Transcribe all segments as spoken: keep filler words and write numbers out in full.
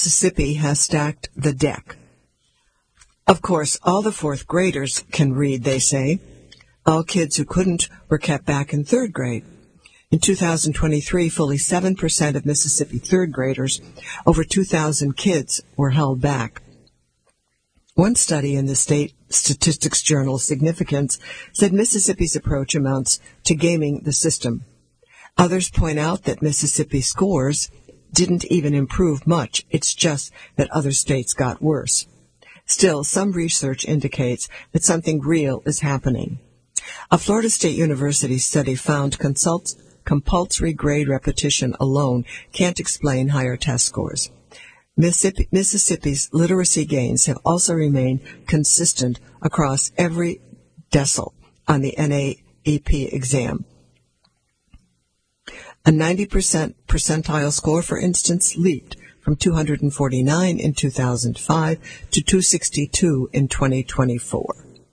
Mississippi has stacked the deck. Of course, all the fourth graders can read, they say. All kids who couldn't were kept back in third grade. In two thousand twenty-three, fully seven percent of Mississippi third graders, over two thousand kids, were held back. One study in the state statistics journal Significance said Mississippi's approach amounts to gaming the system. Others point out that Mississippi's scores didn't even improve much. It's just that other states got worse. Still, some research indicates that something real is happening. A Florida State University study found consult- compulsory grade repetition alone can't explain higher test scores. Mississippi- Mississippi's literacy gains have also remained consistent across every decile on the N A E P exam. A ninety percent percentile score, for instance, leaped from two hundred forty-nine in two thousand five to two hundred sixty-two in twenty twenty-four.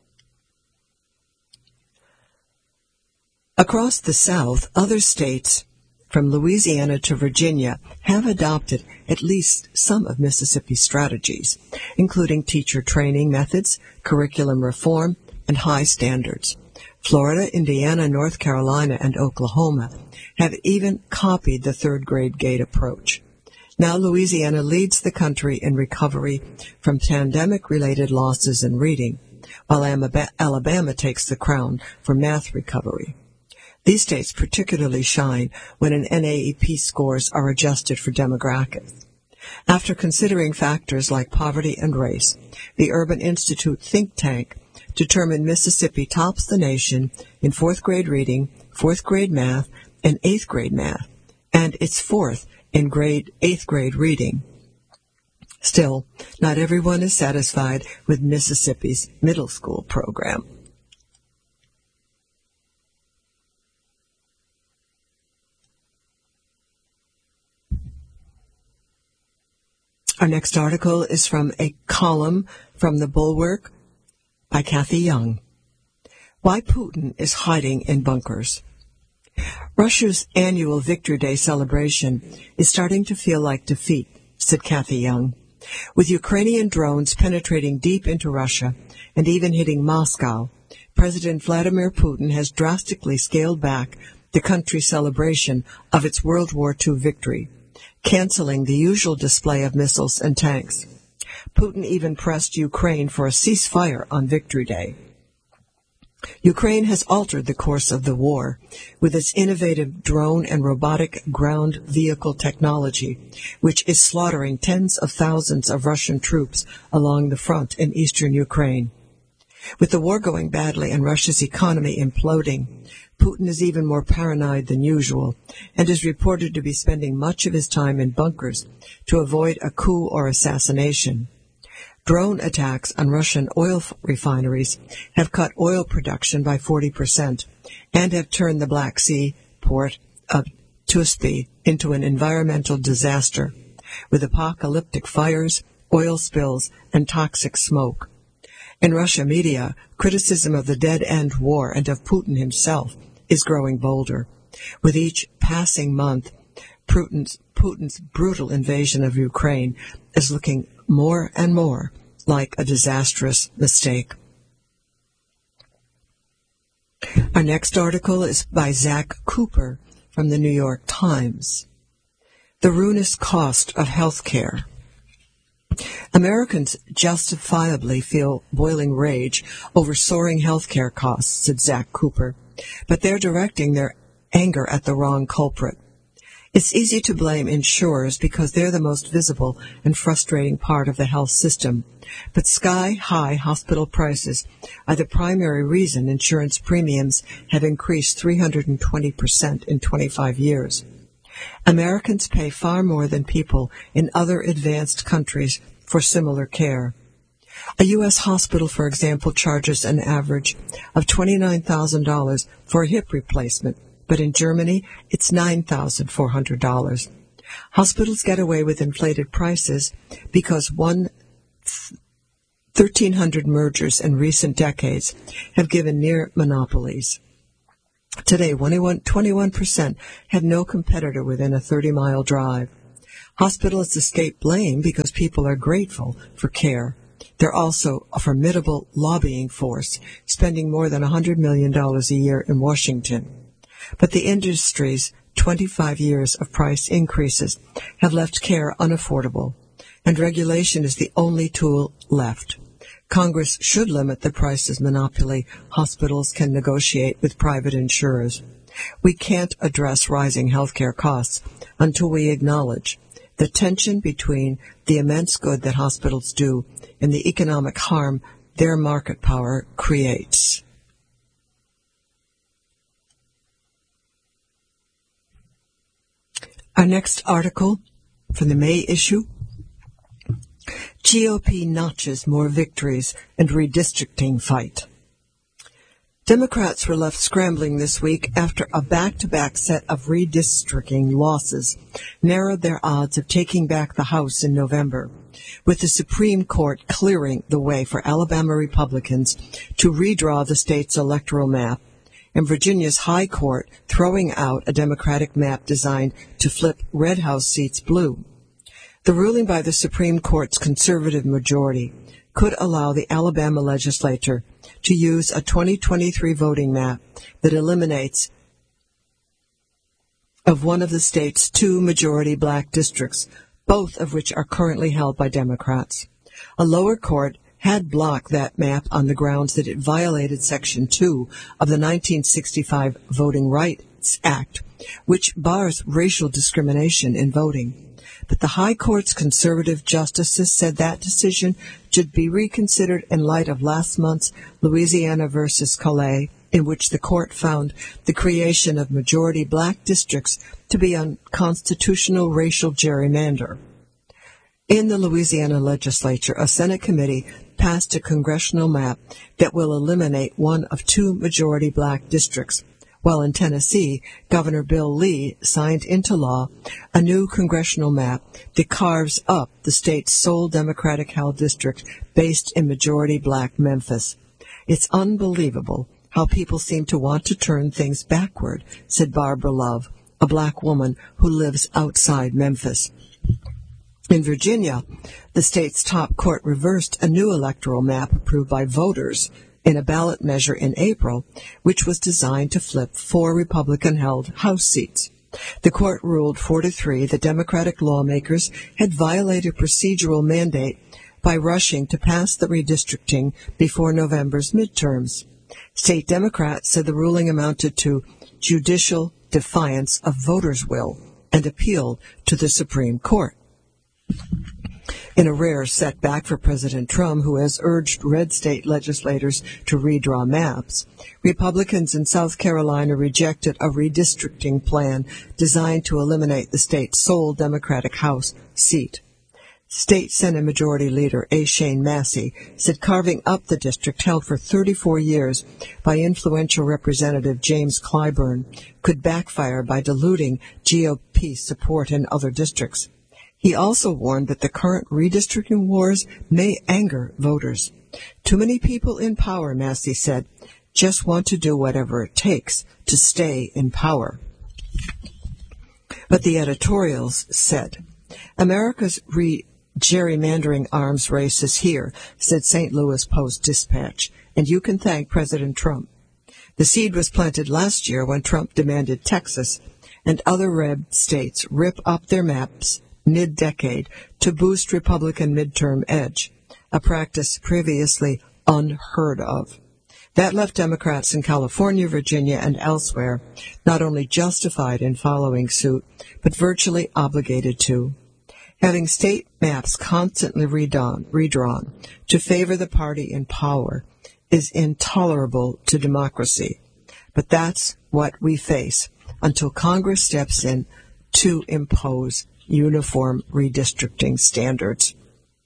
Across the South, other states, from Louisiana to Virginia, have adopted at least some of Mississippi's strategies, including teacher training methods, curriculum reform, and high standards. Florida, Indiana, North Carolina, and Oklahoma have even copied the third grade gate approach. Now Louisiana leads the country in recovery from pandemic-related losses in reading, while Alabama takes the crown for math recovery. These states particularly shine when an N A E P scores are adjusted for demographics. After considering factors like poverty and race, the Urban Institute think tank determined Mississippi tops the nation in fourth grade reading, fourth grade math, and eighth grade math, and it's fourth in grade eighth grade reading. Still, not everyone is satisfied with Mississippi's middle school program. Our next article is from a column from The Bulwark by Kathy Young. Why Putin is Hiding in Bunkers. Russia's annual Victory Day celebration is starting to feel like defeat, said Kathy Young. With Ukrainian drones penetrating deep into Russia and even hitting Moscow, President Vladimir Putin has drastically scaled back the country's celebration of its World War Two victory, canceling the usual display of missiles and tanks. Putin even pressed Ukraine for a ceasefire on Victory Day. Ukraine has altered the course of the war with its innovative drone and robotic ground vehicle technology, which is slaughtering tens of thousands of Russian troops along the front in eastern Ukraine. With the war going badly and Russia's economy imploding, Putin is even more paranoid than usual and is reported to be spending much of his time in bunkers to avoid a coup or assassination. Drone attacks on Russian oil refineries have cut oil production by forty percent and have turned the Black Sea port of Tuspi into an environmental disaster with apocalyptic fires, oil spills, and toxic smoke. In Russia media, criticism of the dead-end war and of Putin himself is growing bolder. With each passing month, Putin's, Putin's brutal invasion of Ukraine is looking more and more like a disastrous mistake. Our next article is by Zach Cooper from the New York Times. The ruinous cost of health care. Americans justifiably feel boiling rage over soaring health care costs, said Zach Cooper, but they're directing their anger at the wrong culprit. It's easy to blame insurers because they're the most visible and frustrating part of the health system, but sky-high hospital prices are the primary reason insurance premiums have increased three hundred twenty percent in twenty-five years. Americans pay far more than people in other advanced countries for similar care. A U S hospital, for example, charges an average of twenty-nine thousand dollars for a hip replacement, but in Germany, it's nine thousand four hundred dollars. Hospitals get away with inflated prices because one thirteen hundred mergers in recent decades have given near monopolies. Today, twenty-one percent have no competitor within a thirty-mile drive. Hospitals escape blame because people are grateful for care. They're also a formidable lobbying force, spending more than one hundred million dollars a year in Washington. But the industry's twenty-five years of price increases have left care unaffordable, and regulation is the only tool left. Congress should limit the prices monopoly hospitals can negotiate with private insurers. We can't address rising healthcare costs until we acknowledge the tension between the immense good that hospitals do and the economic harm their market power creates. Our next article from the May issue: G O P notches more victories and redistricting fight. Democrats were left scrambling this week after a back-to-back set of redistricting losses narrowed their odds of taking back the House in November, with the Supreme Court clearing the way for Alabama Republicans to redraw the state's electoral map, and Virginia's High Court throwing out a Democratic map designed to flip red House seats blue. The ruling by the Supreme Court's conservative majority could allow the Alabama legislature to use a twenty twenty-three voting map that eliminates of one of the state's two majority black districts, both of which are currently held by Democrats. A lower court had blocked that map on the grounds that it violated Section two of the nineteen sixty-five Voting Rights Act, which bars racial discrimination in voting. But the High Court's conservative justices said that decision should be reconsidered in light of last month's Louisiana versus Calais, in which the court found the creation of majority black districts to be unconstitutional racial gerrymander. In the Louisiana legislature, a Senate committee passed a congressional map that will eliminate one of two majority black districts, while in Tennessee, Governor Bill Lee signed into law a new congressional map that carves up the state's sole Democratic-held district based in majority black Memphis. It's unbelievable how people seem to want to turn things backward, said Barbara Love, a black woman who lives outside Memphis. In Virginia, the state's top court reversed a new electoral map approved by voters in a ballot measure in April, which was designed to flip four Republican-held House seats. The court ruled four to three that Democratic lawmakers had violated procedural mandate by rushing to pass the redistricting before November's midterms. State Democrats said the ruling amounted to judicial defiance of voters' will and appealed to the Supreme Court. In a rare setback for President Trump, who has urged red state legislators to redraw maps, Republicans in South Carolina rejected a redistricting plan designed to eliminate the state's sole Democratic House seat. State Senate Majority Leader A. Shane Massey said carving up the district held for thirty-four years by influential Representative James Clyburn could backfire by diluting G O P support in other districts. He also warned that the current redistricting wars may anger voters. Too many people in power, Massey said, just want to do whatever it takes to stay in power. But the editorials said, America's re-gerrymandering arms race is here, said Saint Louis Post-Dispatch, and you can thank President Trump. The seed was planted last year when Trump demanded Texas and other red states rip up their maps mid-decade to boost Republican midterm edge, a practice previously unheard of. That left Democrats in California, Virginia, and elsewhere not only justified in following suit, but virtually obligated to. Having state maps constantly redrawn, redrawn to favor the party in power is intolerable to democracy. But that's what we face until Congress steps in to impose uniform redistricting standards.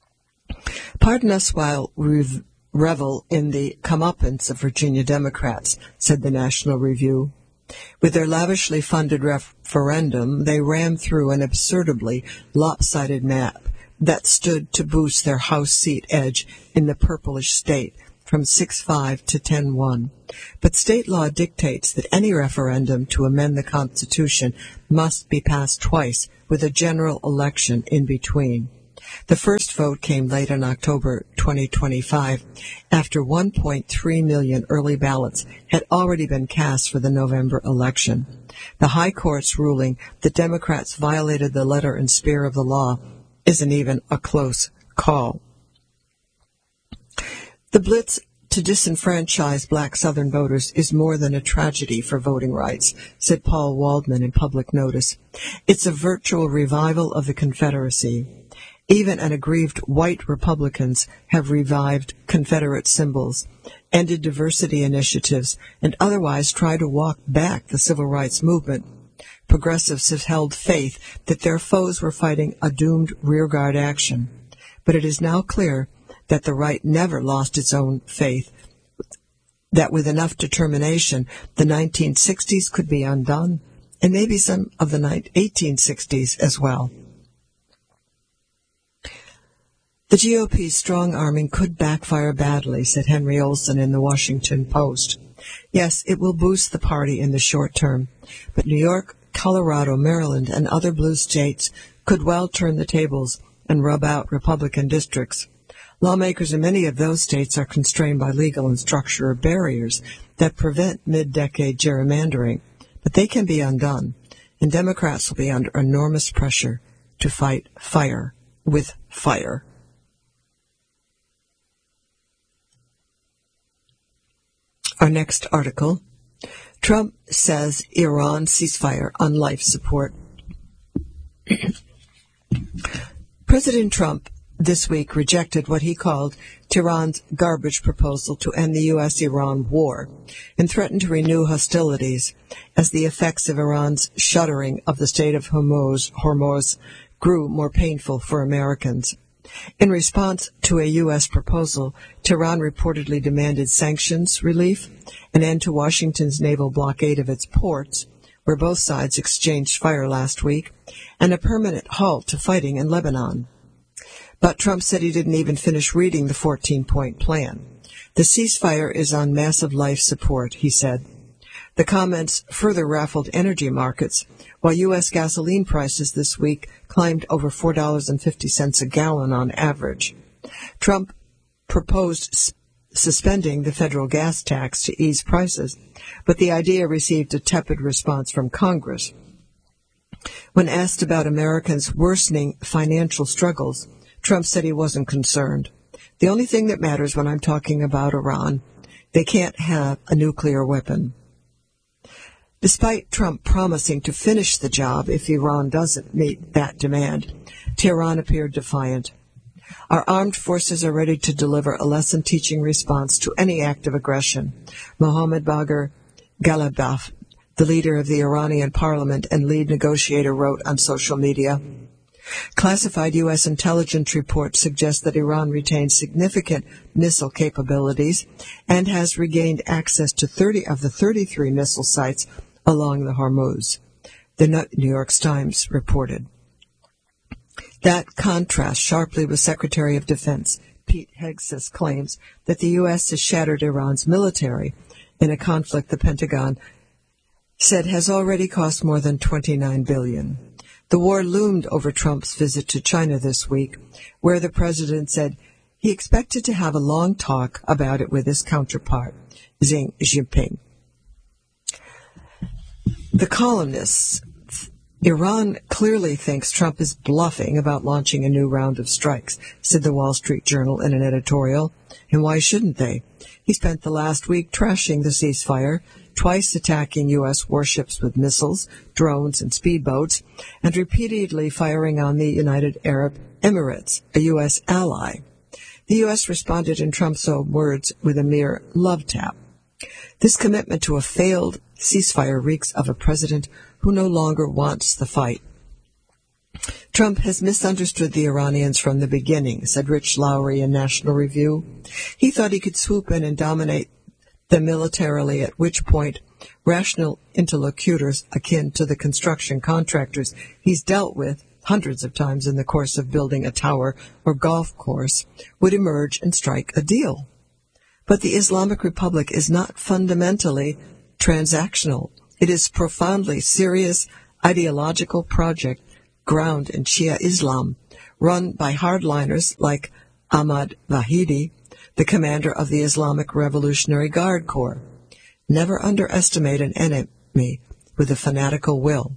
Pardon us while we revel in the comeuppance of Virginia Democrats, said the National Review. With their lavishly funded referendum, they rammed through an absurdly lopsided map that stood to boost their House seat edge in the purplish state from six five to ten one. But state law dictates that any referendum to amend the Constitution must be passed twice, with a general election in between. The first vote came late in October twenty twenty-five, after one point three million early ballots had already been cast for the November election. The High Court's ruling that Democrats violated the letter and spirit of the law isn't even a close call. The blitz to disenfranchise black Southern voters is more than a tragedy for voting rights, said Paul Waldman in Public Notice. It's a virtual revival of the Confederacy. Even and aggrieved white Republicans have revived Confederate symbols, ended diversity initiatives, and otherwise tried to walk back the civil rights movement. Progressives have held faith that their foes were fighting a doomed rearguard action. But it is now clear that the right never lost its own faith, that with enough determination, the nineteen sixties could be undone, and maybe some of the eighteen sixties as well. The G O P's strong-arming could backfire badly, said Henry Olsen in the Washington Post. Yes, it will boost the party in the short term, but New York, Colorado, Maryland, and other blue states could well turn the tables and rub out Republican districts. Lawmakers in many of those states are constrained by legal and structural barriers that prevent mid-decade gerrymandering, but they can be undone, and Democrats will be under enormous pressure to fight fire with fire. Our next article, Trump says Iran ceasefire on life support. President Trump this week rejected what he called Tehran's garbage proposal to end the U S Iran war and threatened to renew hostilities as the effects of Iran's shuttering of the Strait of Hormuz, Hormuz grew more painful for Americans. In response to a U S proposal, Tehran reportedly demanded sanctions relief, an end to Washington's naval blockade of its ports, where both sides exchanged fire last week, and a permanent halt to fighting in Lebanon. But Trump said he didn't even finish reading the fourteen-point plan. The ceasefire is on massive life support, he said. The comments further raffled energy markets, while U S gasoline prices this week climbed over four dollars and fifty cents a gallon on average. Trump proposed s- suspending the federal gas tax to ease prices, but the idea received a tepid response from Congress. When asked about Americans' worsening financial struggles, Trump said he wasn't concerned. The only thing that matters when I'm talking about Iran, they can't have a nuclear weapon. Despite Trump promising to finish the job if Iran doesn't meet that demand, Tehran appeared defiant. Our armed forces are ready to deliver a lesson-teaching response to any act of aggression, Mohammad Bagher Ghalibaf, the leader of the Iranian parliament and lead negotiator, wrote on social media. Classified U S intelligence reports suggest that Iran retains significant missile capabilities and has regained access to thirty of the thirty-three missile sites along the Hormuz, the New York Times reported. That contrasts sharply with Secretary of Defense Pete Hegseth's claims that the U S has shattered Iran's military in a conflict the Pentagon said has already cost more than twenty-nine billion dollars. The war loomed over Trump's visit to China this week, where the president said he expected to have a long talk about it with his counterpart, Xi Jinping. The columnists, Iran clearly thinks Trump is bluffing about launching a new round of strikes, said the Wall Street Journal in an editorial. And why shouldn't they? He spent the last week trashing the ceasefire, twice attacking U S warships with missiles, drones, and speedboats, and repeatedly firing on the United Arab Emirates, a U S ally. The U S responded in Trump's own words with a mere love tap. This commitment to a failed ceasefire reeks of a president who no longer wants the fight. Trump has misunderstood the Iranians from the beginning, said Rich Lowry in National Review. He thought he could swoop in and dominate them militarily, at which point rational interlocutors akin to the construction contractors he's dealt with hundreds of times in the course of building a tower or golf course would emerge and strike a deal. But the Islamic Republic is not fundamentally transactional. It is a profoundly serious ideological project grounded in Shia Islam, run by hardliners like Ahmad Vahidi, the commander of the Islamic Revolutionary Guard Corps. Never underestimate an enemy with a fanatical will.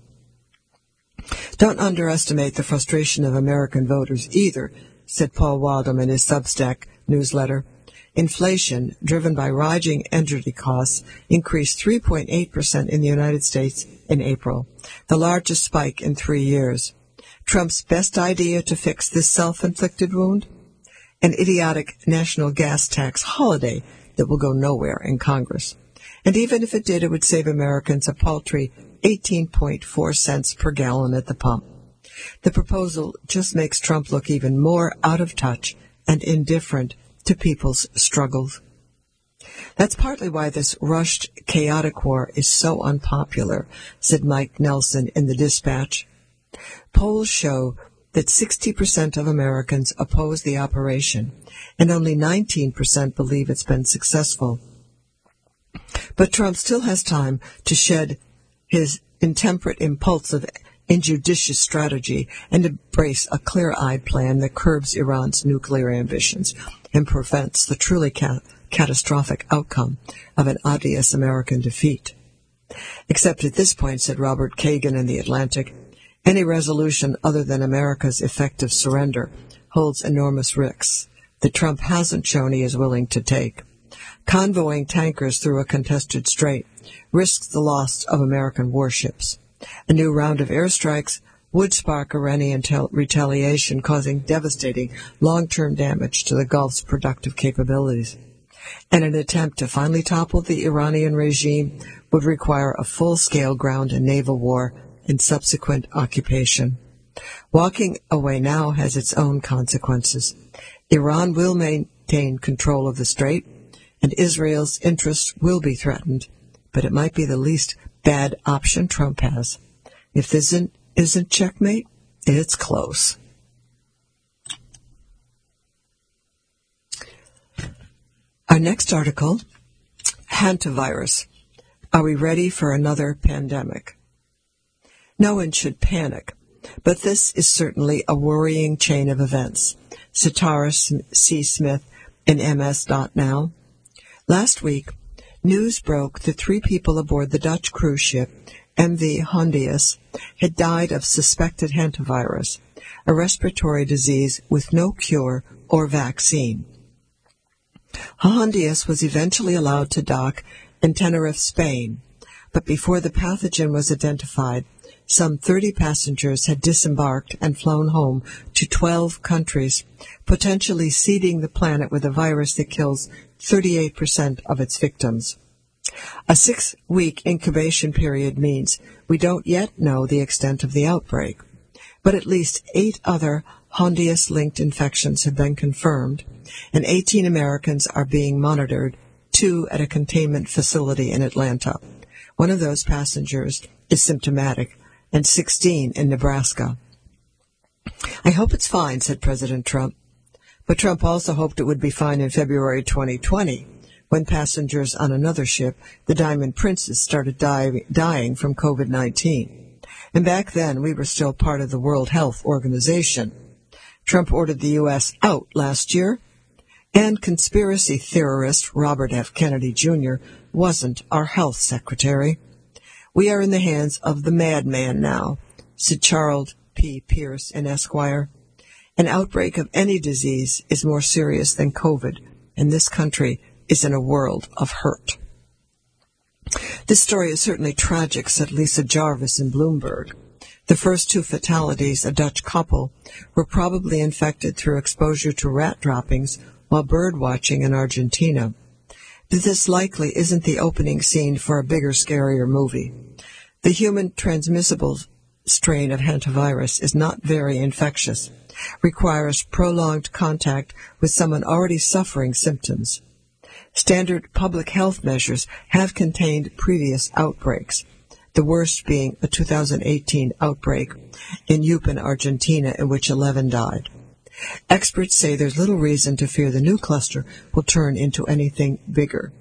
Don't underestimate the frustration of American voters either, said Paul Waldom in his Substack newsletter. Inflation, driven by rising energy costs, increased three point eight percent in the United States in April, the largest spike in three years. Trump's best idea to fix this self-inflicted wound? An idiotic national gas tax holiday that will go nowhere in Congress. And even if it did, it would save Americans a paltry eighteen point four cents per gallon at the pump. The proposal just makes Trump look even more out of touch and indifferent to people's struggles. That's partly why this rushed, chaotic war is so unpopular, said Mike Nelson in the Dispatch. Polls show that sixty percent of Americans oppose the operation, and only nineteen percent believe it's been successful. But Trump still has time to shed his intemperate, impulsive, injudicious strategy and embrace a clear-eyed plan that curbs Iran's nuclear ambitions and prevents the truly ca- catastrophic outcome of an obvious American defeat. Except at this point, said Robert Kagan in The Atlantic, any resolution other than America's effective surrender holds enormous risks that Trump hasn't shown he is willing to take. Convoying tankers through a contested strait risks the loss of American warships. A new round of airstrikes would spark Iranian tel- retaliation, causing devastating long-term damage to the Gulf's productive capabilities. And an attempt to finally topple the Iranian regime would require a full-scale ground and naval war and subsequent occupation. Walking away now has its own consequences. Iran will maintain control of the strait, and Israel's interests will be threatened, but it might be the least bad option Trump has. If this isn't, isn't checkmate, it's close. Our next article, hantavirus. Are we ready for another pandemic? No one should panic, but this is certainly a worrying chain of events. Satara C. Smith in M S dot now. Last week, news broke that three people aboard the Dutch cruise ship M V Hondius had died of suspected hantavirus, a respiratory disease with no cure or vaccine. Hondius was eventually allowed to dock in Tenerife, Spain, but before the pathogen was identified, some thirty passengers had disembarked and flown home to twelve countries, potentially seeding the planet with a virus that kills thirty-eight percent of its victims. A six-week incubation period means we don't yet know the extent of the outbreak, but at least eight other Hondius-linked infections have been confirmed, and eighteen Americans are being monitored, two at a containment facility in Atlanta. One of those passengers is symptomatic, and sixteen in Nebraska. I hope it's fine, said President Trump. But Trump also hoped it would be fine in February twenty twenty, when passengers on another ship, the Diamond Princess, started die- dying from COVID nineteen. And back then, we were still part of the World Health Organization. Trump ordered the U S out last year, and conspiracy theorist Robert F. Kennedy Junior wasn't our health secretary. We are in the hands of the madman now, said Charles P. Pierce in Esquire. An outbreak of any disease is more serious than COVID, and this country is in a world of hurt. This story is certainly tragic, said Lisa Jarvis in Bloomberg. The first two fatalities, a Dutch couple, were probably infected through exposure to rat droppings while bird watching in Argentina. But this likely isn't the opening scene for a bigger, scarier movie. The human transmissible strain of hantavirus is not very infectious, requires prolonged contact with someone already suffering symptoms. Standard public health measures have contained previous outbreaks, the worst being a two thousand eighteen outbreak in Yupan, Argentina, in which eleven died. Experts say there's little reason to fear the new cluster will turn into anything bigger.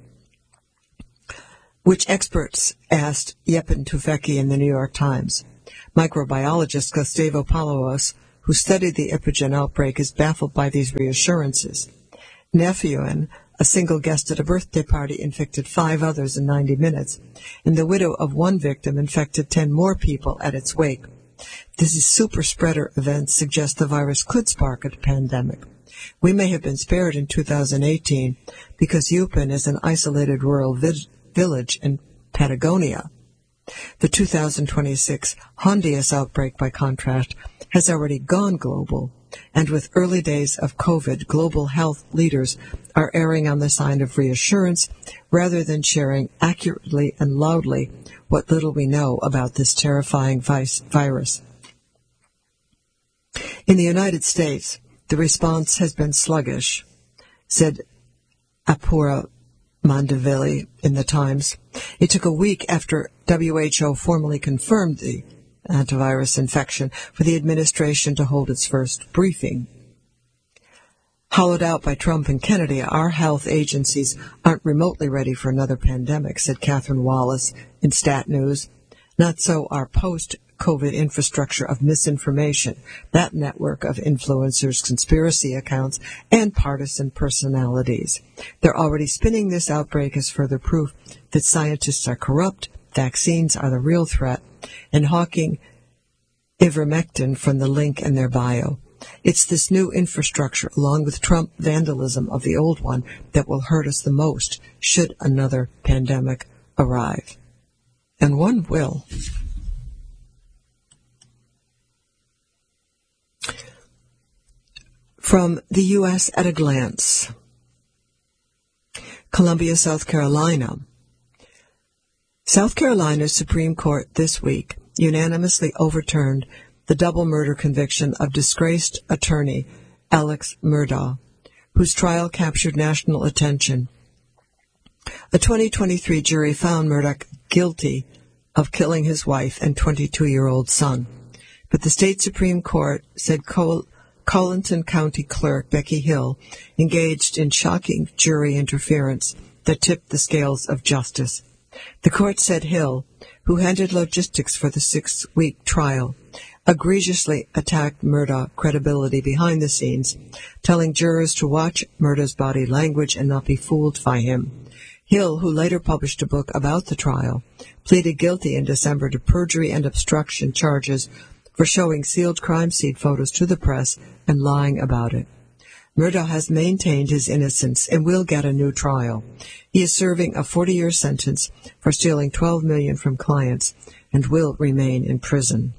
Which experts? Asked Yepen Tufekci in the New York Times. Microbiologist Gustavo Palos, who studied the Epigen outbreak, is baffled by these reassurances. Nephiuen, a single guest at a birthday party, infected five others in ninety minutes, and the widow of one victim infected ten more people at its wake. These super spreader events suggest the virus could spark a pandemic. We may have been spared in two thousand eighteen because Yupan is an isolated rural vi- village in Patagonia. The two thousand twenty-six Hondias outbreak, by contrast, has already gone global, and with early days of COVID, global health leaders are erring on the side of reassurance rather than sharing accurately and loudly what little we know about this terrifying virus. In the United States, the response has been sluggish, said Apura Mandaveli in the Times. It took a week after W H O formally confirmed the antivirus infection for the administration to hold its first briefing. Hollowed out by Trump and Kennedy, our health agencies aren't remotely ready for another pandemic, said Catherine Wallace in Stat News. Not so our post-COVID infrastructure of misinformation, that network of influencers, conspiracy accounts, and partisan personalities. They're already spinning this outbreak as further proof that scientists are corrupt, vaccines are the real threat, and hawking ivermectin from the link in their bio. It's this new infrastructure, along with Trump vandalism of the old one, that will hurt us the most should another pandemic arrive. And one will. From the U S at a glance. Columbia, South Carolina. South Carolina's Supreme Court this week unanimously overturned the double murder conviction of disgraced attorney Alex Murdaugh, whose trial captured national attention. A twenty twenty-three jury found Murdaugh guilty of killing his wife and twenty-two-year-old son, but the state Supreme Court said Col- Colleton County Clerk Becky Hill engaged in shocking jury interference that tipped the scales of justice. The court said Hill, who handled logistics for the six-week trial, egregiously attacked Murdaugh's credibility behind the scenes, telling jurors to watch Murdaugh's body language and not be fooled by him. Hill, who later published a book about the trial, pleaded guilty in December to perjury and obstruction charges for showing sealed crime scene photos to the press and lying about it. Murdaugh has maintained his innocence and will get a new trial. He is serving a forty-year sentence for stealing twelve million dollars from clients and will remain in prison.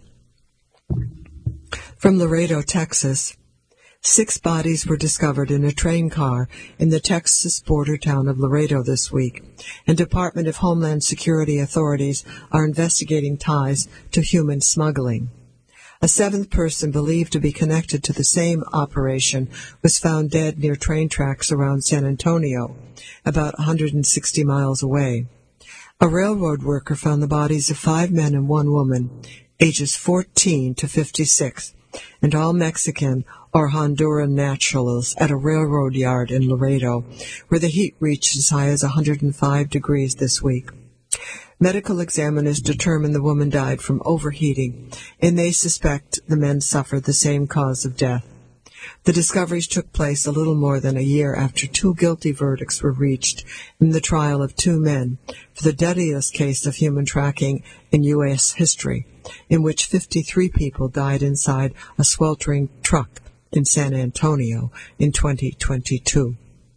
From Laredo, Texas, six bodies were discovered in a train car in the Texas border town of Laredo this week, and Department of Homeland Security authorities are investigating ties to human smuggling. A seventh person believed to be connected to the same operation was found dead near train tracks around San Antonio, about one hundred sixty miles away. A railroad worker found the bodies of five men and one woman, ages fourteen to fifty-six, and all Mexican or Honduran nationals at a railroad yard in Laredo, where the heat reached as high as one hundred five degrees this week. Medical examiners determined the woman died from overheating, and they suspect the men suffered the same cause of death. The discoveries took place a little more than a year after two guilty verdicts were reached in the trial of two men for the deadliest case of human trafficking in U S history, in which fifty-three people died inside a sweltering truck in San Antonio in twenty twenty-two.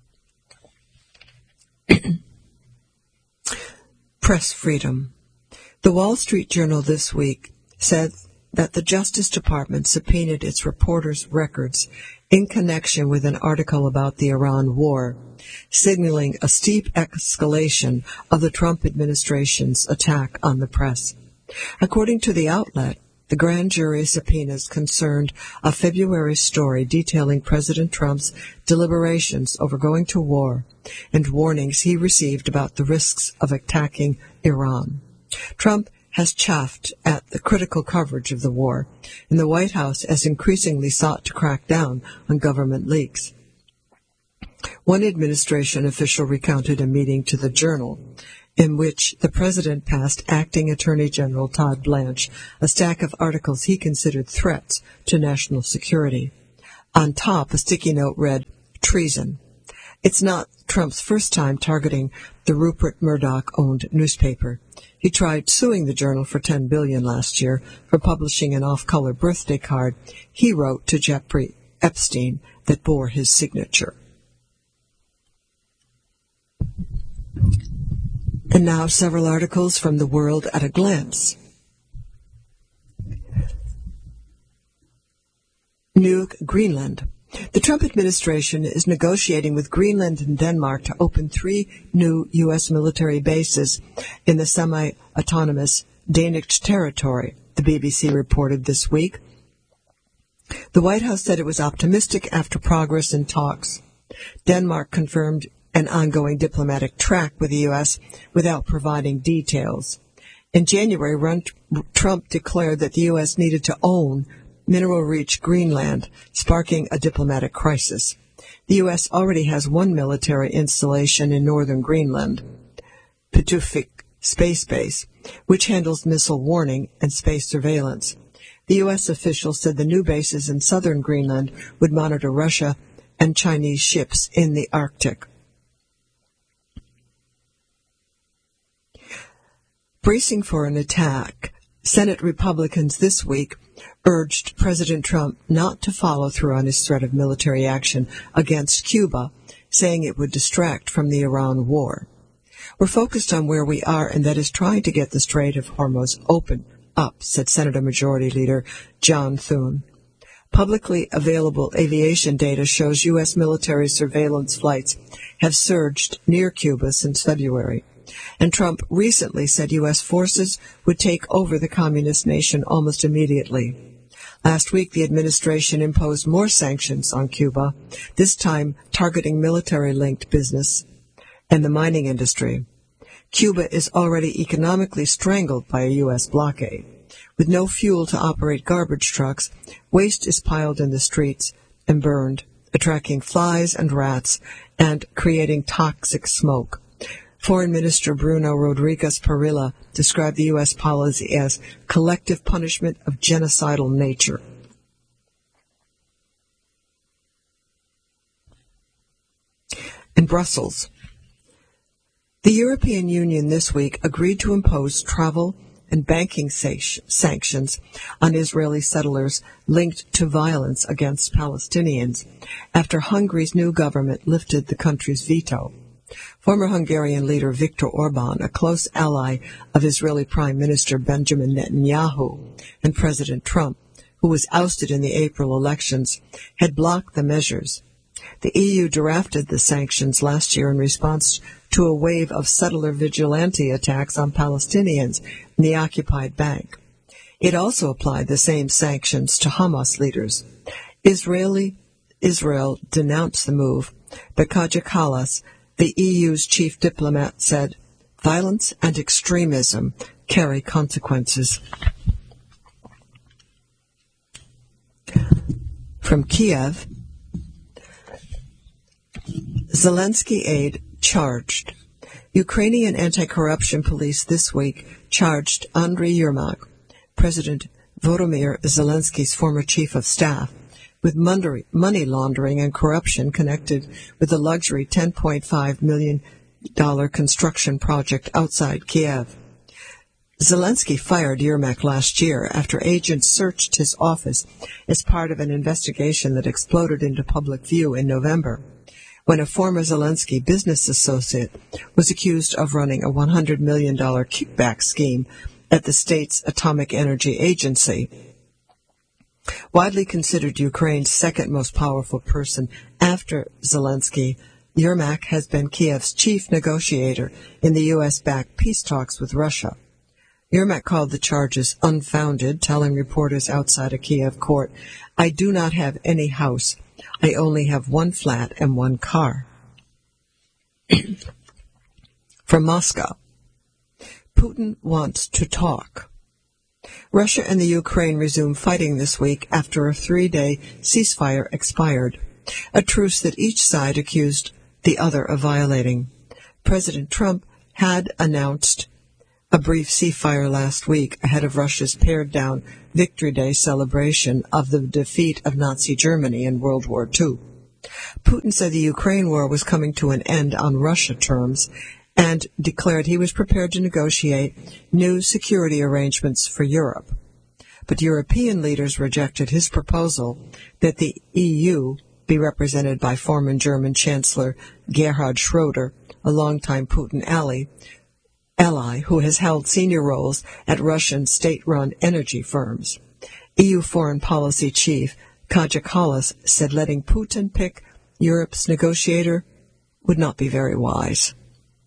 Press freedom. The Wall Street Journal this week said that the Justice Department subpoenaed its reporters' records in connection with an article about the Iran war, signaling a steep escalation of the Trump administration's attack on the press. According to the outlet, the grand jury subpoenas concerned a February story detailing President Trump's deliberations over going to war and warnings he received about the risks of attacking Iran. Trump has chafed at the critical coverage of the war, and the White House has increasingly sought to crack down on government leaks. One administration official recounted a meeting to the Journal in which the president passed Acting Attorney General Todd Blanche a stack of articles he considered threats to national security. On top, a sticky note read, "Treason." It's not Trump's first time targeting the Rupert Murdoch-owned newspaper. He tried suing the Journal for ten billion dollars last year for publishing an off-color birthday card he wrote to Jeffrey Epstein that bore his signature. And now several articles from the world at a glance. Nuuk, Greenland. The Trump administration is negotiating with Greenland and Denmark to open three new U S military bases in the semi-autonomous Danish territory, the B B C reported this week. The White House said it was optimistic after progress in talks. Denmark confirmed an ongoing diplomatic track with the U S without providing details. In January, Trump declared that the U S needed to own mineral-rich Greenland, sparking a diplomatic crisis. The U S already has one military installation in northern Greenland, Pitufik Space Base, which handles missile warning and space surveillance. The U S officials said the new bases in southern Greenland would monitor Russia and Chinese ships in the Arctic. Bracing for an attack, Senate Republicans this week urged President Trump not to follow through on his threat of military action against Cuba, saying it would distract from the Iran war. We're focused on where we are, and that is trying to get the Strait of Hormuz open up, said Senator Majority Leader John Thune. Publicly available aviation data shows U S military surveillance flights have surged near Cuba since February. And Trump recently said U S forces would take over the communist nation almost immediately. Last week, the administration imposed more sanctions on Cuba, this time targeting military-linked business and the mining industry. Cuba is already economically strangled by a U S blockade. With no fuel to operate garbage trucks, waste is piled in the streets and burned, attracting flies and rats and creating toxic smoke. Foreign Minister Bruno Rodriguez Parilla described the U S policy as collective punishment of genocidal nature. In Brussels, the European Union this week agreed to impose travel and banking sanctions on Israeli settlers linked to violence against Palestinians after Hungary's new government lifted the country's veto. Former Hungarian leader Viktor Orban, a close ally of Israeli Prime Minister Benjamin Netanyahu and President Trump, who was ousted in the April elections, had blocked the measures. The E U drafted the sanctions last year in response to a wave of settler vigilante attacks on Palestinians in the occupied bank. It also applied the same sanctions to Hamas leaders. Israeli Israel denounced the move, but Kaja Kallas, the E U's chief diplomat, said, "Violence and extremism carry consequences." From Kiev, Zelensky aide charged. Ukrainian anti-corruption police this week charged Andriy Yermak, President Volodymyr Zelensky's former chief of staff, with money laundering and corruption connected with the luxury ten point five million dollars construction project outside Kiev. Zelensky fired Yermak last year after agents searched his office as part of an investigation that exploded into public view in November, when a former Zelensky business associate was accused of running a one hundred million dollars kickback scheme at the state's Atomic Energy Agency. Widely considered Ukraine's second most powerful person after Zelensky, Yermak has been Kiev's chief negotiator in the U S-backed peace talks with Russia. Yermak called the charges unfounded, telling reporters outside a Kiev court, "I do not have any house. I only have one flat and one car." From Moscow, Putin wants to talk. Russia and the Ukraine resumed fighting this week after a three-day ceasefire expired, a truce that each side accused the other of violating. President Trump had announced a brief ceasefire last week ahead of Russia's pared-down Victory Day celebration of the defeat of Nazi Germany in World War Two. Putin said the Ukraine war was coming to an end on Russia terms and declared he was prepared to negotiate new security arrangements for Europe. But European leaders rejected his proposal that the E U be represented by former German Chancellor Gerhard Schroeder, a longtime Putin ally, ally who has held senior roles at Russian state-run energy firms. E U Foreign Policy Chief Kaja Kallas said letting Putin pick Europe's negotiator would not be very wise.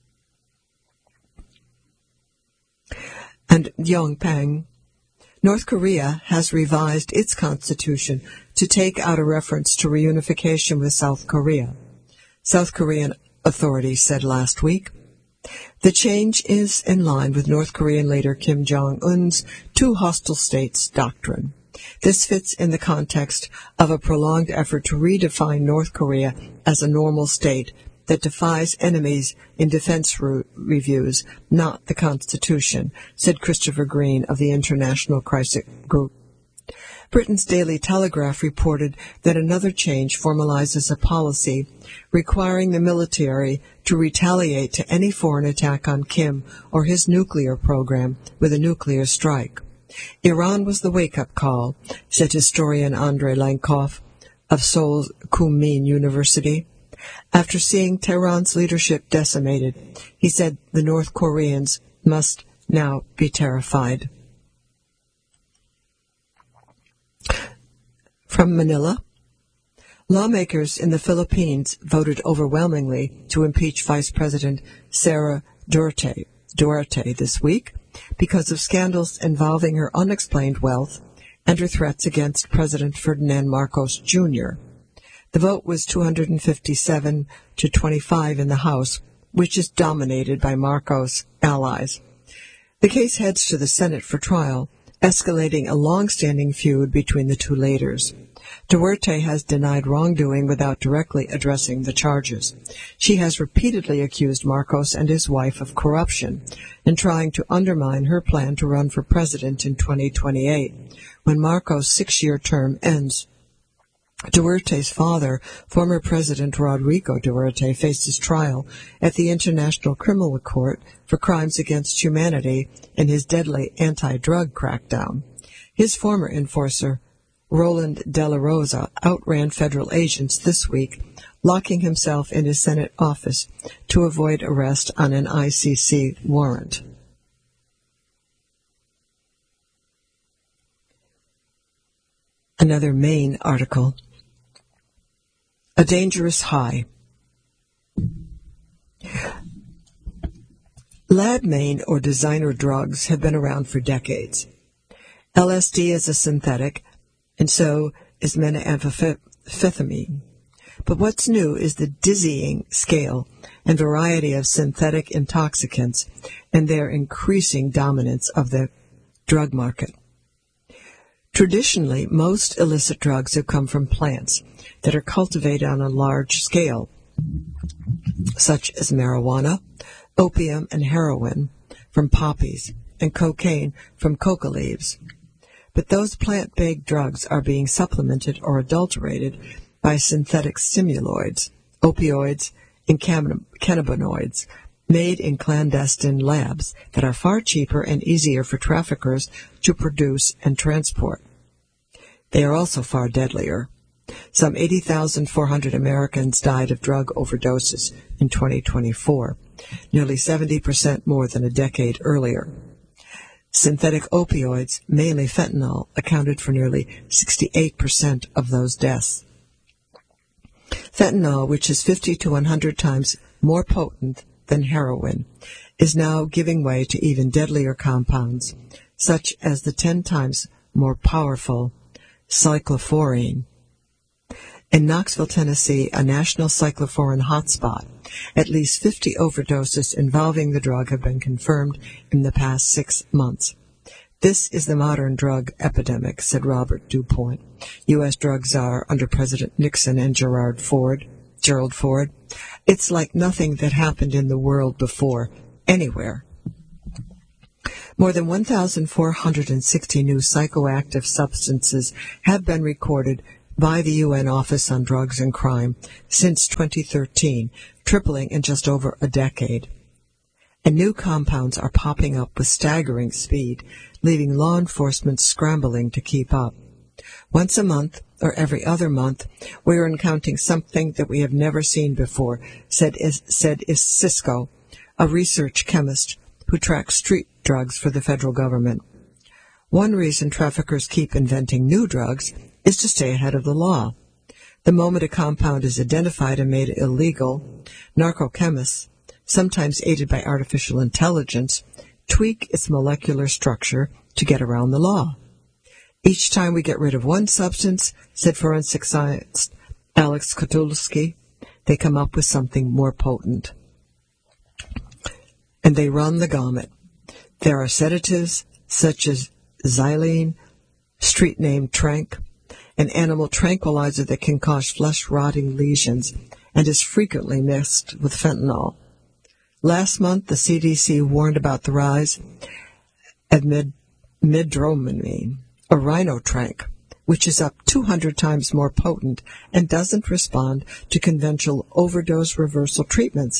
And Yongpeng, North Korea has revised its constitution to take out a reference to reunification with South Korea. South Korean authorities said last week the change is in line with North Korean leader Kim Jong-un's two hostile states doctrine. This fits in the context of a prolonged effort to redefine North Korea as a normal state that defies enemies in defense re- reviews, not the Constitution, said Christopher Green of the International Crisis Group. Britain's Daily Telegraph reported that another change formalizes a policy requiring the military to retaliate to any foreign attack on Kim or his nuclear program with a nuclear strike. Iran was the wake-up call, said historian Andrei Lankov of Seoul's Kunmin University. After seeing Tehran's leadership decimated, he said the North Koreans must now be terrified. From Manila, lawmakers in the Philippines voted overwhelmingly to impeach Vice President Sara Duterte, Duterte this week because of scandals involving her unexplained wealth and her threats against President Ferdinand Marcos Junior The vote was two hundred fifty-seven to twenty-five in the House, which is dominated by Marcos' allies. The case heads to the Senate for trial, escalating a long-standing feud between the two leaders. Duterte has denied wrongdoing without directly addressing the charges. She has repeatedly accused Marcos and his wife of corruption and trying to undermine her plan to run for president in twenty twenty-eight, when Marcos' six-year term ends. Duterte's father, former President Rodrigo Duterte, faces trial at the International Criminal Court for crimes against humanity in his deadly anti-drug crackdown. His former enforcer, Roland De La Rosa, outran federal agents this week, locking himself in his Senate office to avoid arrest on an I C C warrant. Another Maine article. A dangerous high. Lab Maine or designer drugs have been around for decades. L S D is a synthetic, and so is methamphetamine. But what's new is the dizzying scale and variety of synthetic intoxicants and their increasing dominance of the drug market. Traditionally, most illicit drugs have come from plants that are cultivated on a large scale, such as marijuana, opium, and heroin from poppies, and cocaine from coca leaves. But those plant-based drugs are being supplemented or adulterated by synthetic stimuloids, opioids, and cannabinoids made in clandestine labs that are far cheaper and easier for traffickers to produce and transport. They are also far deadlier. Some eighty thousand four hundred Americans died of drug overdoses in twenty twenty-four, nearly seventy percent more than a decade earlier. Synthetic opioids, mainly fentanyl, accounted for nearly sixty-eight percent of those deaths. Fentanyl, which is fifty to one hundred times more potent than heroin, is now giving way to even deadlier compounds, such as the ten times more powerful cyclophorine. In Knoxville, Tennessee, a national cycloforin hotspot, at least fifty overdoses involving the drug have been confirmed in the past six months. This is the modern drug epidemic, said Robert DuPont, U S drug czar under President Nixon and Gerald Ford. Gerald Ford. It's like nothing that happened in the world before, anywhere. More than one thousand four hundred sixty new psychoactive substances have been recorded by the U N Office on Drugs and Crime since twenty thirteen, tripling in just over a decade. And new compounds are popping up with staggering speed, leaving law enforcement scrambling to keep up. Once a month, or every other month, we are encountering something that we have never seen before, said, is, said is Cisco, a research chemist who tracks street drugs for the federal government. One reason traffickers keep inventing new drugs is to stay ahead of the law. The moment a compound is identified and made illegal, narcochemists, sometimes aided by artificial intelligence, tweak its molecular structure to get around the law. Each time we get rid of one substance, said forensic scientist Alex Kotulski, they come up with something more potent. And they run the gamut. There are sedatives such as xylene, street name Trank, an animal tranquilizer that can cause flesh-rotting lesions and is frequently mixed with fentanyl. Last month, the C D C warned about the rise of mid- midrominine, or rhinotrank, which is up two hundred times more potent and doesn't respond to conventional overdose reversal treatments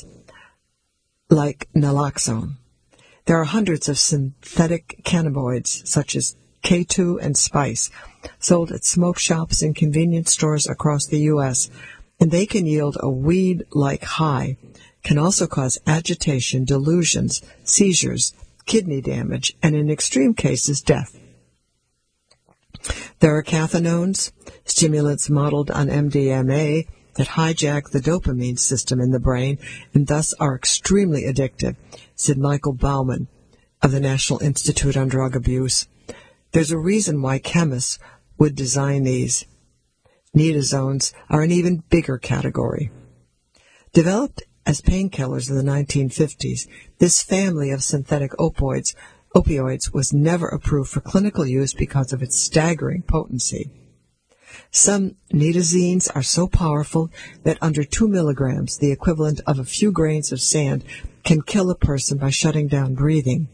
like naloxone. There are hundreds of synthetic cannabinoids, such as K two and Spice, sold at smoke shops and convenience stores across the U S, and they can yield a weed-like high, can also cause agitation, delusions, seizures, kidney damage, and in extreme cases, death. There are cathinones, stimulants modeled on M D M A, that hijack the dopamine system in the brain and thus are extremely addictive, said Michael Bauman of the National Institute on Drug Abuse. There's a reason why chemists would design these. Nitazones are an even bigger category. Developed as painkillers in the nineteen fifties, this family of synthetic opioids, opioids was never approved for clinical use because of its staggering potency. Some nitazenes are so powerful that under two milligrams, the equivalent of a few grains of sand, can kill a person by shutting down breathing.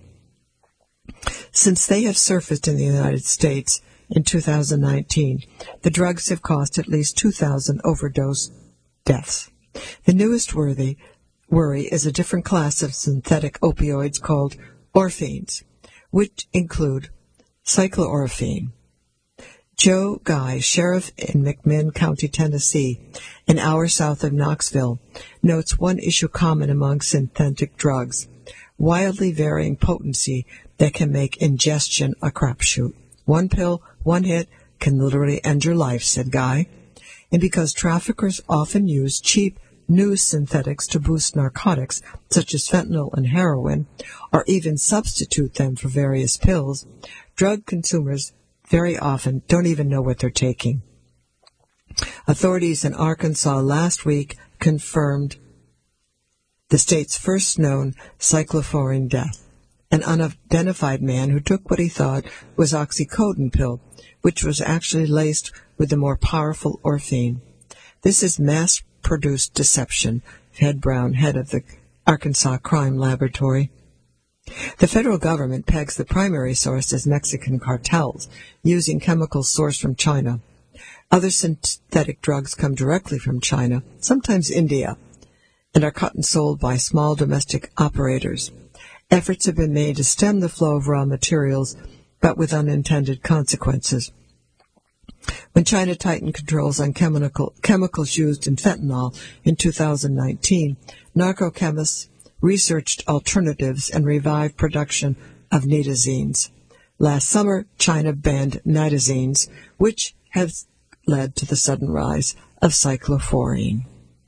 Since they have surfaced in the United States in two thousand nineteen, the drugs have caused at least two thousand overdose deaths. The newest worthy, worry is a different class of synthetic opioids called orphines, which include cycloorphine. Joe Guy, sheriff in McMinn County, Tennessee, an hour south of Knoxville, notes one issue common among synthetic drugs, wildly varying potency that can make ingestion a crapshoot. One pill, one hit, can literally end your life, said Guy. And because traffickers often use cheap, new synthetics to boost narcotics, such as fentanyl and heroin, or even substitute them for various pills, drug consumers very often don't even know what they're taking. Authorities in Arkansas last week confirmed the state's first known cycloforin death, an unidentified man who took what he thought was oxycodone pill, which was actually laced with the more powerful orphine. This is mass-produced deception, Ed Brown, head of the Arkansas Crime Laboratory. The federal government pegs the primary source as Mexican cartels, using chemicals sourced from China. Other synthetic drugs come directly from China, sometimes India, and are cut and sold by small domestic operators. Efforts have been made to stem the flow of raw materials, but with unintended consequences. When China tightened controls on chemical, chemicals used in fentanyl in two thousand nineteen, narcochemists researched alternatives and revived production of nitazenes. Last summer, China banned nitazenes, which has led to the sudden rise of cyclophorine.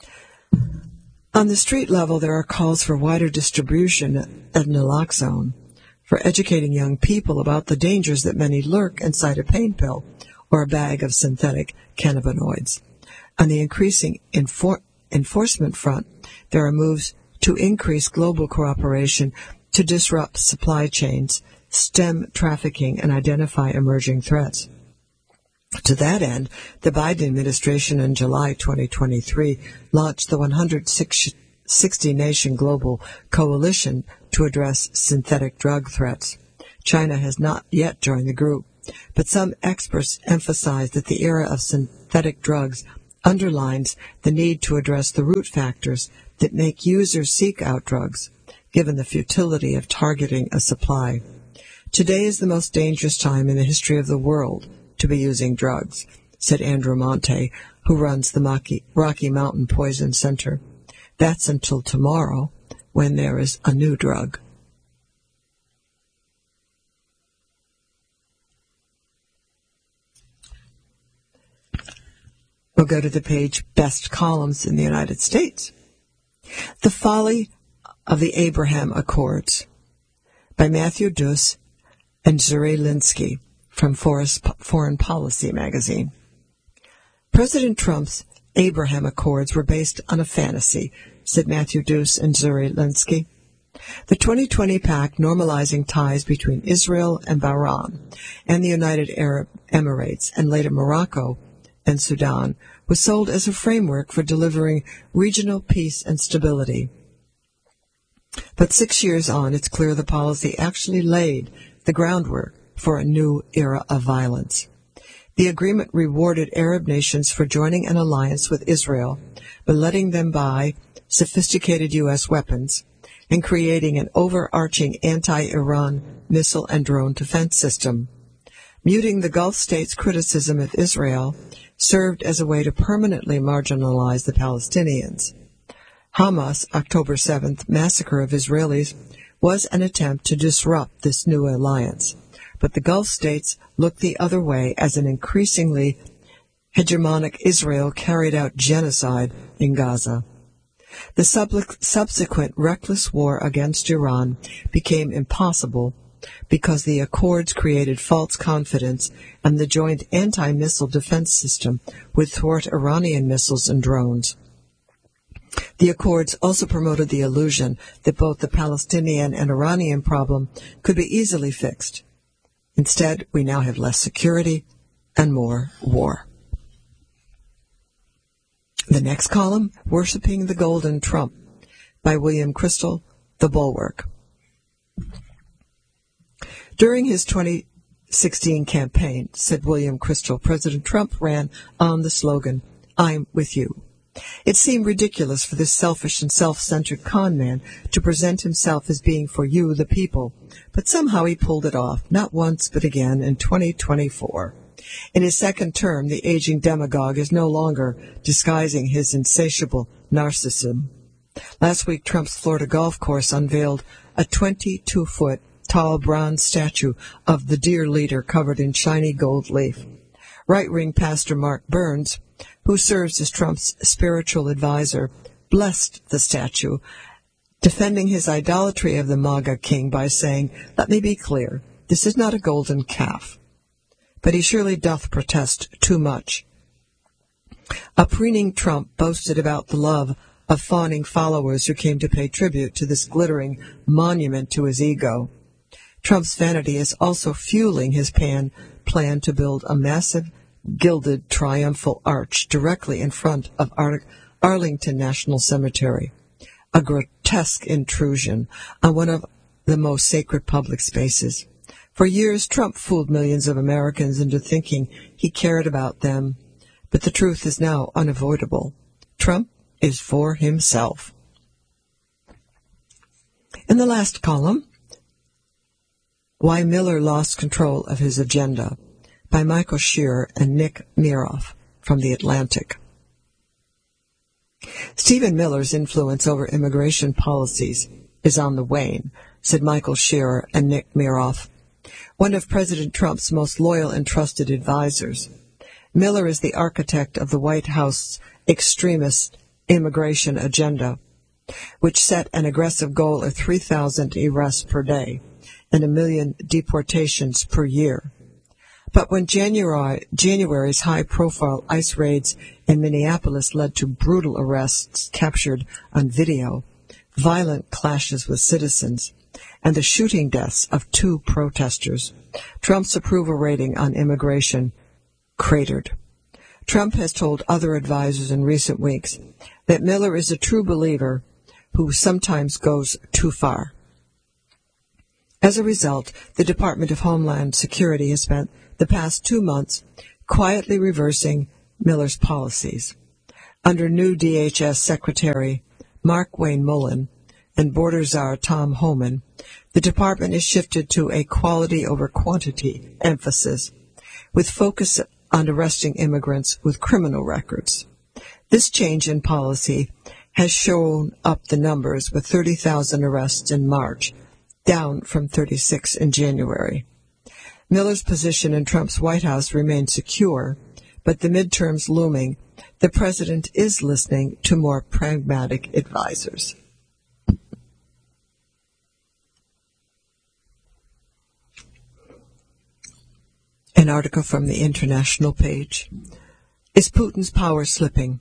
On the street level, there are calls for wider distribution of naloxone, for educating young people about the dangers that many lurk inside a pain pill or a bag of synthetic cannabinoids. On the increasing enfor- enforcement front, there are moves to increase global cooperation to disrupt supply chains, stem trafficking, and identify emerging threats. To that end, the Biden administration in July twenty twenty-three launched the one hundred sixty nation Global Coalition to address synthetic drug threats. China has not yet joined the group, but some experts emphasize that the era of synthetic drugs underlines the need to address the root factors that make users seek out drugs, given the futility of targeting a supply. Today is the most dangerous time in the history of the world to be using drugs, said Andrew Monte, who runs the Rocky Mountain Poison Center. That's until tomorrow, when there is a new drug. We'll go to the page Best Columns in the United States. The Folly of the Abraham Accords by Matthew Duss and Zuri Linsky from Foreign Policy magazine. President Trump's Abraham Accords were based on a fantasy, said Matthew Duss and Zuri Linsky. The twenty twenty pact normalizing ties between Israel and Bahrain and the United Arab Emirates and later Morocco and Sudan was sold as a framework for delivering regional peace and stability. But six years on, it's clear the policy actually laid the groundwork for a new era of violence. The agreement rewarded Arab nations for joining an alliance with Israel by letting them buy sophisticated U S weapons and creating an overarching anti-Iran missile and drone defense system. Muting the Gulf states' criticism of Israel served as a way to permanently marginalize the Palestinians. Hamas' October seventh massacre of Israelis was an attempt to disrupt this new alliance, but the Gulf states looked the other way as an increasingly hegemonic Israel carried out genocide in Gaza. The sub- subsequent reckless war against Iran became impossible because the Accords created false confidence and the joint anti-missile defense system would thwart Iranian missiles and drones. The Accords also promoted the illusion that both the Palestinian and Iranian problem could be easily fixed. Instead, we now have less security and more war. The next column, Worshipping the Golden Trump, by William Kristol, The Bulwark. During his twenty sixteen campaign, said William Kristol, President Trump ran on the slogan, "I'm with you." It seemed ridiculous for this selfish and self-centered con man to present himself as being for you, the people, but somehow he pulled it off, not once but again in twenty twenty-four. In his second term, the aging demagogue is no longer disguising his insatiable narcissism. Last week, Trump's Florida golf course unveiled a twenty-two foot tall bronze statue of the dear leader covered in shiny gold leaf. Right-wing pastor Mark Burns, who serves as Trump's spiritual advisor, blessed the statue, defending his idolatry of the MAGA king by saying, "Let me be clear, this is not a golden calf." But he surely doth protest too much. A preening Trump boasted about the love of fawning followers who came to pay tribute to this glittering monument to his ego. Trump's vanity is also fueling his pan, plan to build a massive, gilded triumphal arch directly in front of Ar- Arlington National Cemetery, a grotesque intrusion on one of the most sacred public spaces. For years, Trump fooled millions of Americans into thinking he cared about them, but the truth is now unavoidable. Trump is for himself. In the last column, Why Miller Lost Control of His Agenda, by Michael Shearer and Nick Miroff from The Atlantic. Stephen Miller's influence over immigration policies is on the wane, said Michael Shearer and Nick Miroff, one of President Trump's most loyal and trusted advisors. Miller is the architect of the White House's extremist immigration agenda, which set an aggressive goal of three thousand arrests per day and a million deportations per year. But when January, January's high-profile ICE raids in Minneapolis led to brutal arrests captured on video, violent clashes with citizens, and the shooting deaths of two protesters, Trump's approval rating on immigration cratered. Trump has told other advisers in recent weeks that Miller is a true believer who sometimes goes too far. As a result, the Department of Homeland Security has spent the past two months quietly reversing Miller's policies. Under new D H S Secretary Mark Wayne Mullen and border czar Tom Homan, the department is shifted to a quality over quantity emphasis, with focus on arresting immigrants with criminal records. This change in policy has shown up the numbers with thirty thousand arrests in March, down from thirty-six in January. Miller's position in Trump's White House remains secure, but the midterms looming, the president is listening to more pragmatic advisers. An article from the International page. Is Putin's power slipping?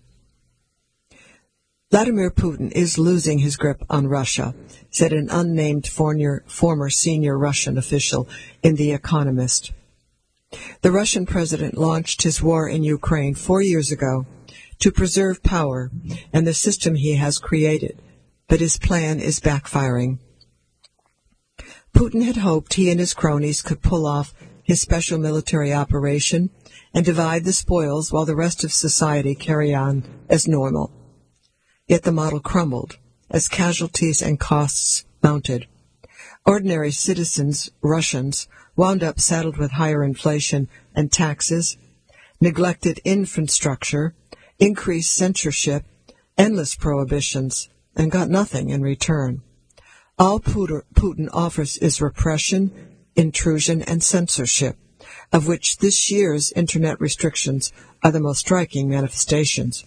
Vladimir Putin is losing his grip on Russia, said an unnamed former senior Russian official in The Economist. The Russian president launched his war in Ukraine four years ago to preserve power and the system he has created, but his plan is backfiring. Putin had hoped he and his cronies could pull off his special military operation and divide the spoils while the rest of society carry on as normal. Yet the model crumbled as casualties and costs mounted. Ordinary citizens, Russians, wound up saddled with higher inflation and taxes, neglected infrastructure, increased censorship, endless prohibitions, and got nothing in return. All Putin offers is repression, intrusion, and censorship, of which this year's internet restrictions are the most striking manifestations.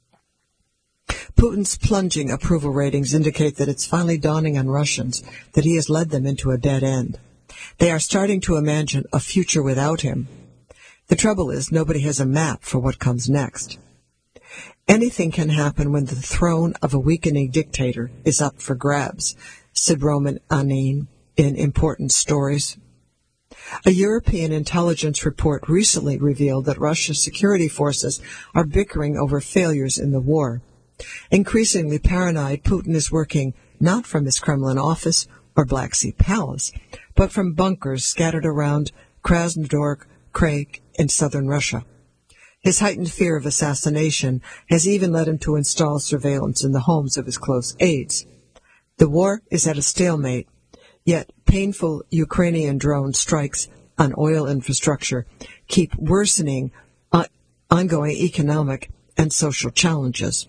Putin's plunging approval ratings indicate that it's finally dawning on Russians that he has led them into a dead end. They are starting to imagine a future without him. The trouble is, nobody has a map for what comes next. Anything can happen when the throne of a weakening dictator is up for grabs, said Roman Anin in Important Stories. A European intelligence report recently revealed that Russia's security forces are bickering over failures in the war. Increasingly paranoid, Putin is working not from his Kremlin office or Black Sea Palace, but from bunkers scattered around Krasnodar Krai in southern Russia. His heightened fear of assassination has even led him to install surveillance in the homes of his close aides. The war is at a stalemate, yet painful Ukrainian drone strikes on oil infrastructure keep worsening uh, ongoing economic and social challenges.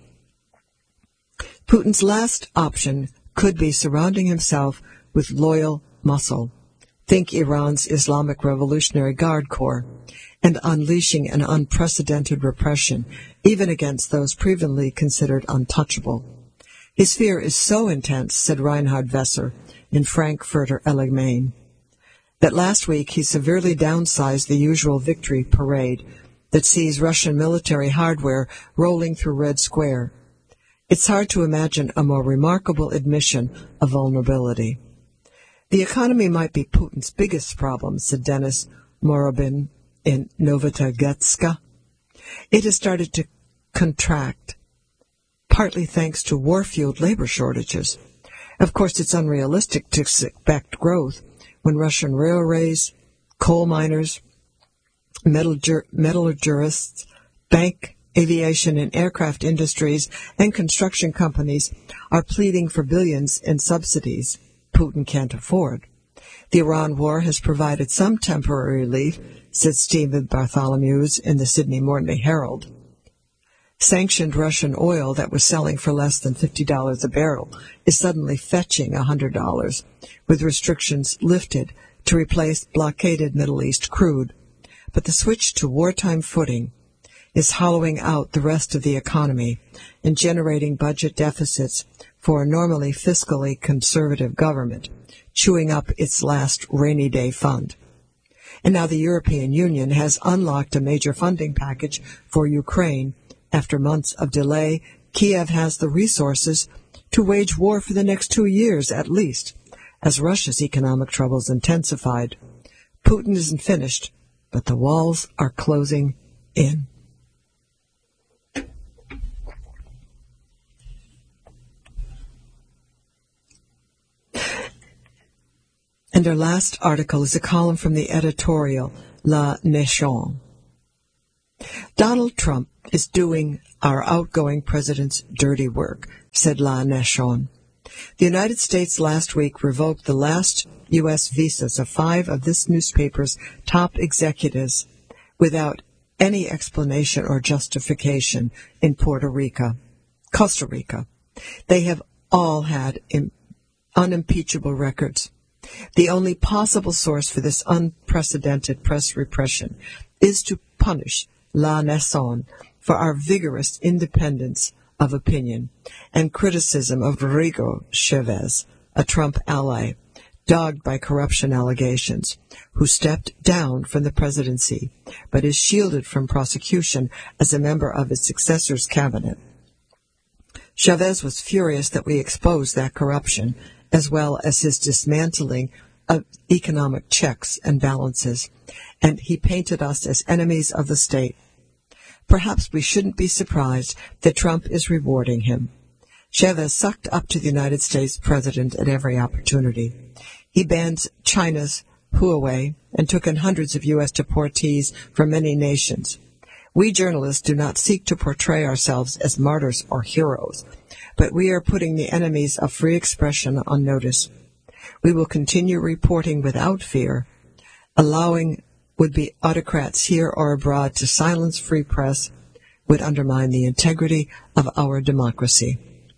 Putin's last option could be surrounding himself with loyal muscle, think Iran's Islamic Revolutionary Guard Corps, and unleashing an unprecedented repression, even against those previously considered untouchable. His fear is so intense, said Reinhard Vesser in Frankfurter Allgemeine, that last week he severely downsized the usual victory parade that sees Russian military hardware rolling through Red Square. It's hard to imagine a more remarkable admission of vulnerability. The economy might be Putin's biggest problem, said Denis Morobin in Novotogretska. It has started to contract, partly thanks to war-fueled labor shortages. Of course, it's unrealistic to expect growth when Russian railways, coal miners, metallurg- metallurgists, bank, aviation and aircraft industries, and construction companies are pleading for billions in subsidies Putin can't afford. The Iran war has provided some temporary relief, said Stephen Bartholomews in the Sydney Morning Herald. Sanctioned Russian oil that was selling for less than fifty dollars a barrel is suddenly fetching one hundred dollars, with restrictions lifted to replace blockaded Middle East crude. But the switch to wartime footing is hollowing out the rest of the economy and generating budget deficits for a normally fiscally conservative government, chewing up its last rainy day fund. And now the European Union has unlocked a major funding package for Ukraine. After months of delay, Kiev has the resources to wage war for the next two years at least, as Russia's economic troubles intensified. Putin isn't finished, but the walls are closing in. And our last article is a column from the editorial, La Nation. Donald Trump is doing our outgoing president's dirty work, said La Nation. The United States last week revoked the last U S visas of five of this newspaper's top executives without any explanation or justification in Puerto Rico, Costa Rica. They have all had im- unimpeachable records. The only possible source for this unprecedented press repression is to punish La Nation for our vigorous independence of opinion and criticism of Rodrigo Chavez, a Trump ally, dogged by corruption allegations, who stepped down from the presidency but is shielded from prosecution as a member of his successor's cabinet. Chavez was furious that we exposed that corruption, as well as his dismantling of economic checks and balances, and he painted us as enemies of the state. Perhaps we shouldn't be surprised that Trump is rewarding him. Chavez sucked up to the United States president at every opportunity. He banned China's Huawei and took in hundreds of U S deportees from many nations. We journalists do not seek to portray ourselves as martyrs or heroes, but we are putting the enemies of free expression on notice. We will continue reporting without fear, allowing would-be autocrats here or abroad to silence free press would undermine the integrity of our democracy.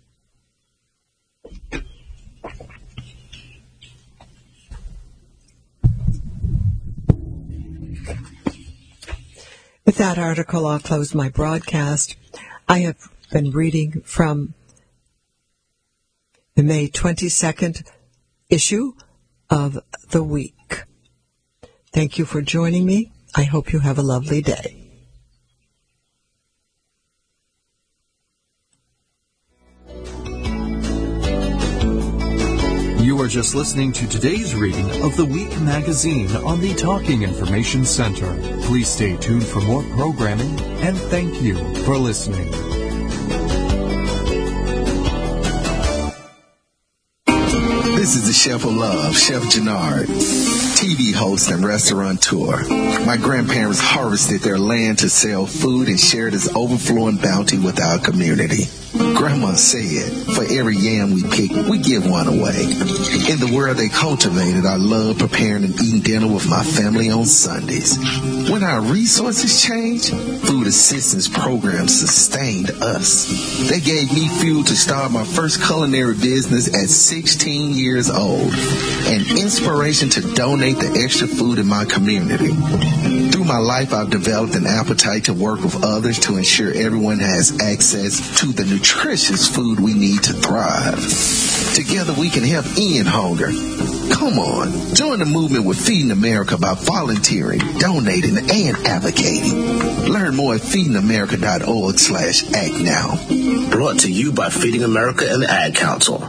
With that article, I'll close my broadcast. I have been reading from the May twenty-second issue of The Week. Thank you for joining me. I hope you have a lovely day. You are just listening to today's reading of The Week magazine on the Talking Information Center. Please stay tuned for more programming, and thank you for listening. This is the Chef of Love, Chef Jannard, T V host and restaurateur. My grandparents harvested their land to sell food and share this overflowing bounty with our community. Grandma said, for every yam we pick, we give one away. In the world they cultivated, I love preparing and eating dinner with my family on Sundays. When our resources changed, food assistance programs sustained us. They gave me fuel to start my first culinary business at sixteen years old, and inspiration to donate the extra food in my community. Through my life, I've developed an appetite to work with others to ensure everyone has access to the nutritious food we need to thrive. Together we can help end hunger. Come on, join the movement with Feeding America by volunteering, donating, and advocating. Learn more at feeding america dot org slash act now. Brought to you by Feeding America and the Ad Council.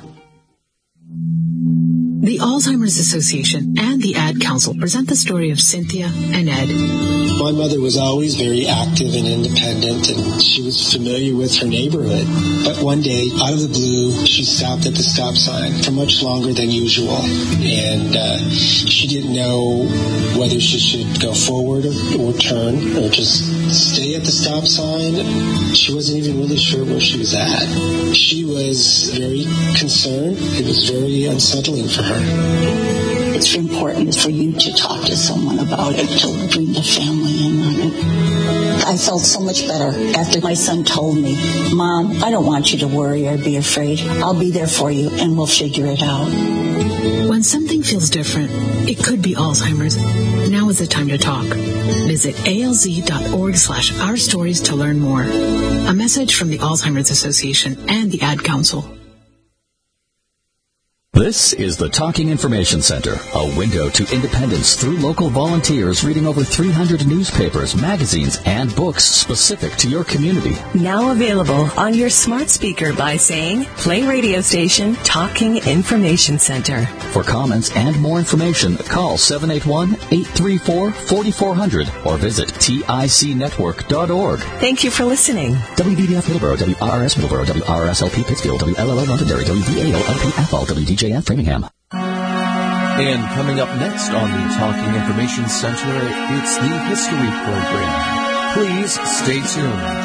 The Alzheimer's Association and the Ad Council present the story of Cynthia and Ed. My mother was always very active and independent, and she was familiar with her neighborhood. But one day, out of the blue, she stopped at the stop sign for much longer than usual. And uh, she didn't know whether she should go forward or, or turn or just stay at the stop sign. She wasn't even really sure where she was at. She was very concerned. It was very unsettling for her. It's important for you to talk to someone about it, to bring the family in on it. I felt so much better after my son told me, Mom, I don't want you to worry or be afraid. I'll be there for you and we'll figure it out. When something feels different, it could be Alzheimer's. Now is the time to talk. Visit alz.org slash our stories to learn more. A message from the Alzheimer's Association and the Ad Council. This is the Talking Information Center, a window to independence through local volunteers reading over three hundred newspapers, magazines, and books specific to your community. Now available on your smart speaker by saying, play radio station Talking Information Center. For comments and more information, call seven eight one, eight three four, four four zero zero or visit tic network dot org. Thank you for listening. W B D F Middleborough, W R R S Middleborough, W R R S L P Pittsfield, W L L O Londonderry, W V A O L P Athol, W D J F Framingham. And coming up next on the Talking Information Center, it's the History Program. Please stay tuned.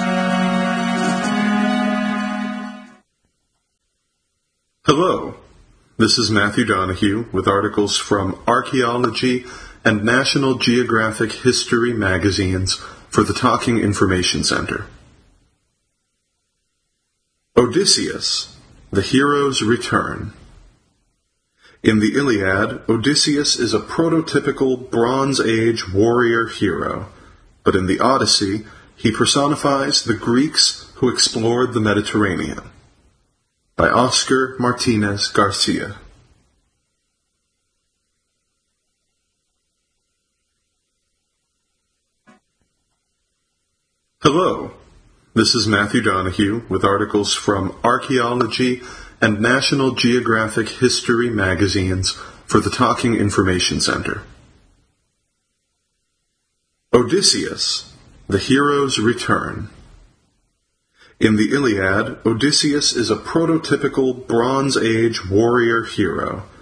Hello, this is Matthew Donahue with articles from Archaeology and National Geographic History magazines for the Talking Information Center. Odysseus, the Hero's Return. In the Iliad, Odysseus is a prototypical Bronze Age warrior hero, but in the Odyssey, he personifies the Greeks who explored the Mediterranean. By Oscar Martinez Garcia. Hello, this is Matthew Donahue with articles from Archaeology and National Geographic History magazines for the Talking Information Center. Odysseus, the Hero's Return. In the Iliad, Odysseus is a prototypical Bronze Age warrior hero,